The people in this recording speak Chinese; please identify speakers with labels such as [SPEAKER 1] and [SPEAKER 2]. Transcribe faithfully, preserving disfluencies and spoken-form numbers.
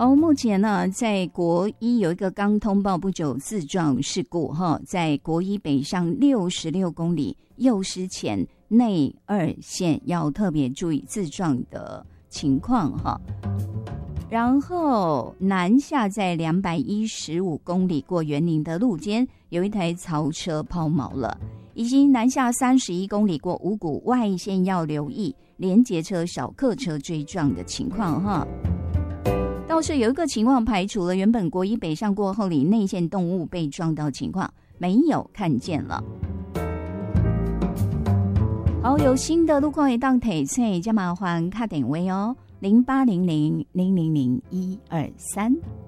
[SPEAKER 1] 好，目前呢，在国一有一个刚通报不久自撞事故哈，在国一北上六十六公里右师前内二线要特别注意自撞的情况哈。然后南下在两百一十五公里过园林的路间，有一台槽车抛锚了，以及南下三十一公里过五股外线要留意连结车、小客车追撞的情况哈。倒是有一个情况排除了，原本国一北上过后里内线动物被撞到情况没有看见了。好，有新的路况会当提醒，加麻烦打电话哦，零八零零零零零一二三。